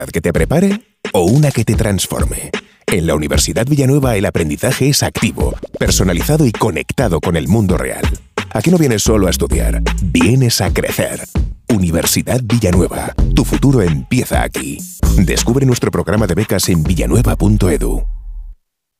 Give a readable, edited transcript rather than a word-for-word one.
que te prepare o una que te transforme. En la Universidad Villanueva el aprendizaje es activo, personalizado y conectado con el mundo real. Aquí no vienes solo a estudiar, vienes a crecer. Universidad Villanueva, tu futuro empieza aquí. Descubre nuestro programa de becas en villanueva.edu.